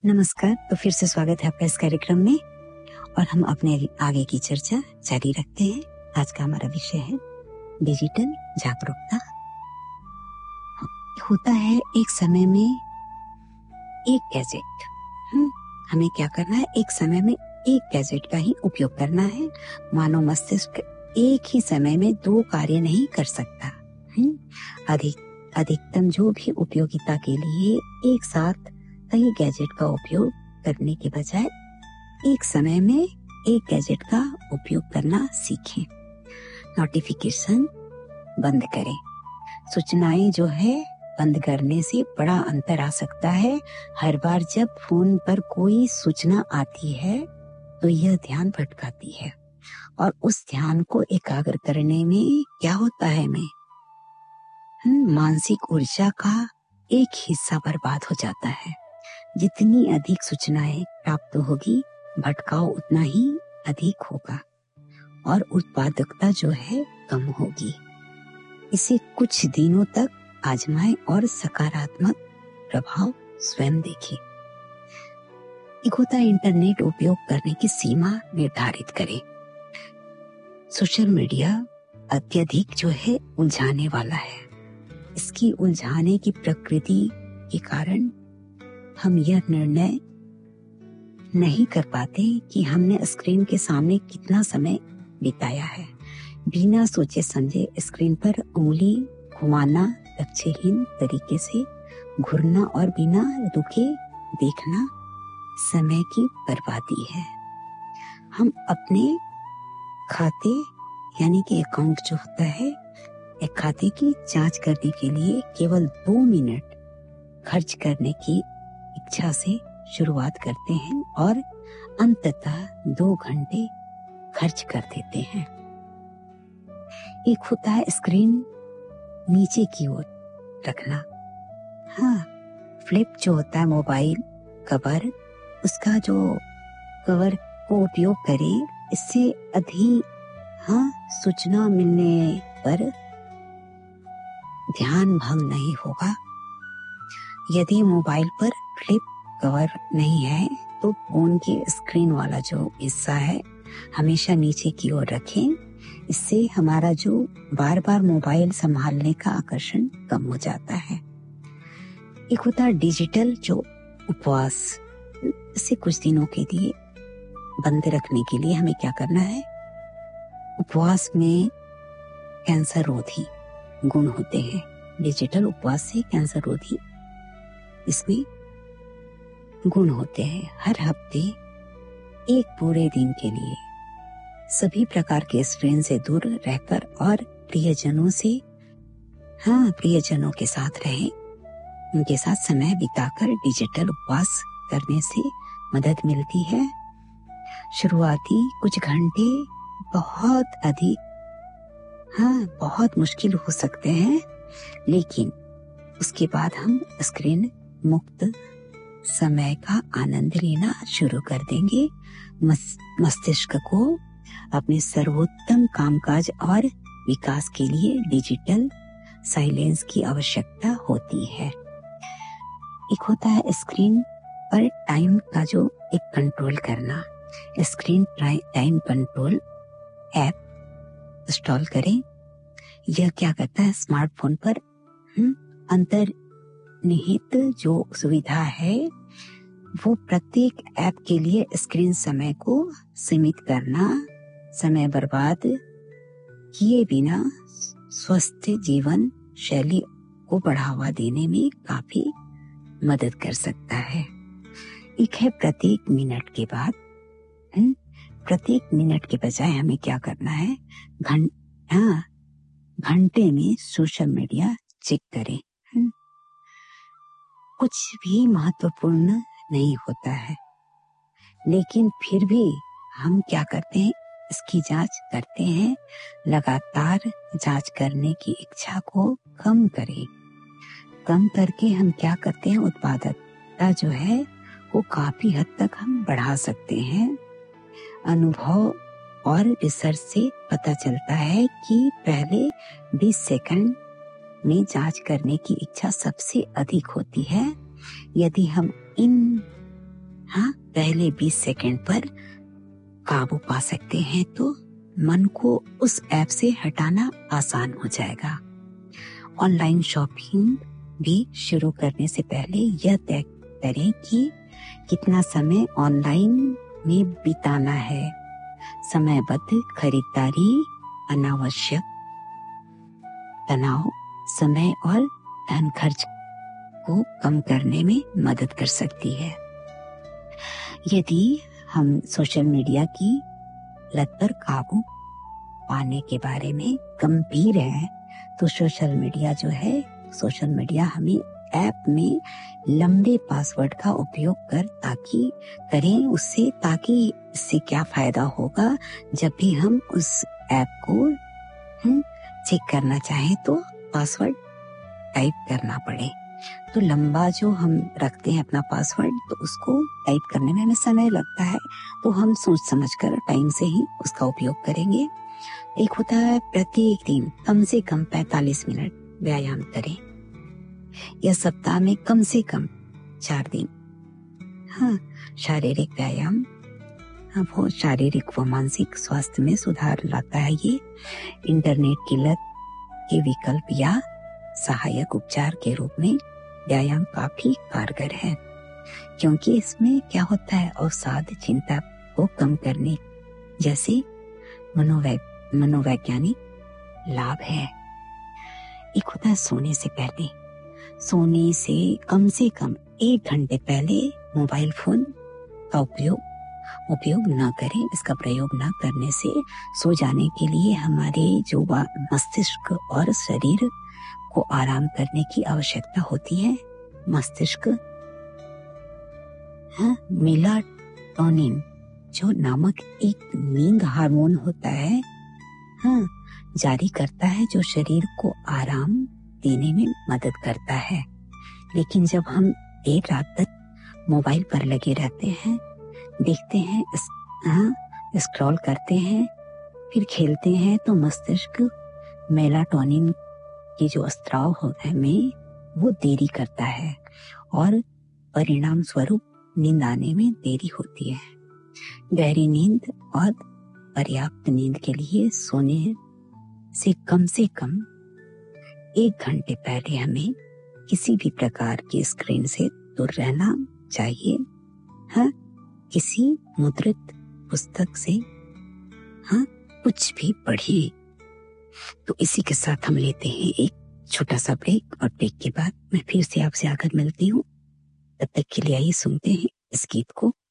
नमस्कार। तो फिर से स्वागत है आपका इस कार्यक्रम में और हम अपने आगे की चर्चा जारी रखते हैं। आज का हमारा विषय है डिजिटल जागरूकता। होता है एक समय में एक गैजेट, हमें क्या करना है, एक समय में एक गैजेट का ही उपयोग करना है। मानव मस्तिष्क एक ही समय में दो कार्य नहीं कर सकता। अधिकतम जो भी उपयोगिता के लिए एक साथ कई गैजेट का उपयोग करने के बजाय एक समय में एक गैजेट का उपयोग करना सीखें। नोटिफिकेशन बंद करें। सूचनाएं जो है बंद करने से बड़ा अंतर आ सकता है। हर बार जब फोन पर कोई सूचना आती है तो यह ध्यान भटकाती है और उस ध्यान को एकाग्र करने में क्या होता है मानसिक ऊर्जा का एक हिस्सा बर्बाद हो जाता है। जितनी अधिक सूचनाएं प्राप्त होगी, भटकाव उतना ही अधिक होगा और उत्पादकता जो है कम होगी। इसे कुछ दिनों तक आजमाएं और सकारात्मक प्रभाव स्वयं देखें। एक होता है इंटरनेट उपयोग करने की सीमा निर्धारित करें। सोशल मीडिया अत्यधिक जो है उलझाने वाला है। इसकी उलझाने की प्रकृति के कारण हम यह निर्णय नहीं कर पाते कि हमने स्क्रीन के सामने कितना समय बिताया है। बिना सोचे समझे स्क्रीन पर उंगली घुमाना लक्ष्यहीन तरीके से घूरना और बिना रुके देखना समय की बर्बादी है। हम अपने खाते यानी कि अकाउंट जो होता है, एक खाते की जांच करने के लिए केवल 2 मिनट खर्च करने की इच्छा से शुरुआत करते हैं और अंततः 2 घंटे खर्च कर देते हैं। एक होता है स्क्रीन नीचे की ओर रखना। फ्लिप जो होता है मोबाइल कवर, उसका जो कवर को उपयोग करें। इससे अधिक सूचना मिलने पर ध्यान भंग नहीं होगा। यदि मोबाइल पर फ्लिप कवर नहीं है तो फोन की स्क्रीन वाला जो हिस्सा है हमेशा नीचे की ओर रखें। इससे हमारा जो बार बार मोबाइल संभालने का आकर्षण कम हो जाता है। एक होता है डिजिटल जो उपवास। इसे कुछ दिनों के लिए बंद रखने के लिए हमें क्या करना है, उपवास में कैंसर रोधी गुण होते हैं। डिजिटल उपवास से कैंसर रोधी इसमें गुण होते हैं। हर हफ्ते एक पूरे दिन के लिए सभी प्रकार के स्क्रीन से दूर रहकर और प्रियजनों के साथ रहें। उनके साथ समय बिताकर डिजिटल उपवास करने से मदद मिलती है। शुरुआती कुछ घंटे बहुत मुश्किल हो सकते हैं, लेकिन उसके बाद हम स्क्रीन मुक्त समय का आनंद लेना शुरू कर देंगे। मस्तिष्क को अपने सर्वोत्तम कामकाज और विकास के लिए डिजिटल साइलेंस की आवश्यकता होती है। एक होता है स्क्रीन पर टाइम का जो एक कंट्रोल करना। Screen time control app install करें। यह क्या करता है, स्मार्टफोन पर अंतर्निहित जो सुविधा है वो प्रत्येक ऐप के लिए स्क्रीन समय को सीमित करना, समय बर्बाद किए बिना स्वस्थ जीवन शैली को बढ़ावा देने में काफी मदद कर सकता है। एक है प्रत्येक मिनट के बजाय हमें क्या करना है, घंटे में सोशल मीडिया चेक करें। कुछ भी महत्वपूर्ण नहीं होता है, लेकिन फिर भी हम क्या करते हैं, इसकी जांच करते हैं। लगातार जांच करने की इच्छा को कम करके हम क्या करते हैं, उत्पादकता जो है वो काफी हद तक हम बढ़ा सकते हैं। अनुभव और रिसर्च से पता चलता है कि पहले 20 सेकंड में जांच करने की इच्छा सबसे अधिक होती है। यदि हम इन हाँ, पहले 20 सेकंड पर काबू पा सकते हैं तो मन को उस ऐप से हटाना आसान हो जाएगा। ऑनलाइन शॉपिंग भी शुरू करने से पहले यह तय करें कि कितना समय ऑनलाइन में बिताना है। समयबद्ध खरीदारी अनावश्यक तनाव, समय और धन खर्च को कम करने में मदद कर सकती है। यदि हम सोशल मीडिया की लत पर काबू पाने के बारे में गंभीर हैं, तो सोशल मीडिया हमें ऐप में लंबे पासवर्ड का उपयोग करें उससे, ताकि इससे क्या फायदा होगा, जब भी हम उस ऐप को चेक करना चाहें तो पासवर्ड टाइप करना पड़े। तो लंबा जो हम रखते हैं अपना पासवर्ड, तो उसको टाइप करने में हमें समय लगता है, तो हम सोच समझकर टाइम से ही उसका उपयोग करेंगे। एक होता है प्रत्येक दिन कम से कम 45 मिनट व्यायाम करें, या सप्ताह में कम से कम 4 दिन। हाँ, शारीरिक व्यायाम वो शारीरिक व मानसिक स्वास्थ्य में सुधार लाता है। ये इंटरनेट की लत के विकल्प या सहायक उपचार के रूप में व्यायाम काफी कारगर है, क्योंकि इसमें क्या होता है, अवसाद, चिंता को कम करने जैसे मनोवैज्ञानिक लाभ है। एक होता है सोने से कम 1 घंटे पहले मोबाइल फोन का उपयोग न करें। इसका प्रयोग न करने से सो जाने के लिए हमारे जो मस्तिष्क और शरीर को आराम करने की आवश्यकता होती है। मस्तिष्क मेलाटोनिन जो नामक एक नींद हार्मोन होता है, जारी करता है, जो शरीर को आराम देने में मदद करता है। लेकिन जब हम देर रात तक मोबाइल पर लगे रहते हैं, देखते हैं, स्क्रॉल करते हैं, फिर खेलते हैं, तो मस्तिष्क मेलाटोनिन की जो स्त्राव होता है वो देरी करता है और परिणाम स्वरूप नींद आने में देरी होती है। गहरी नींद और पर्याप्त नींद के लिए सोने से कम 1 घंटे पहले हमें किसी भी प्रकार की स्क्रीन से दूर रहना चाहिए। किसी मुद्रित पुस्तक से कुछ भी पढ़िए। तो इसी के साथ हम लेते हैं एक छोटा सा ब्रेक, और ब्रेक के बाद मैं फिर से आपसे आकर मिलती हूँ। तब तक के लिए आइए सुनते हैं इस गीत को।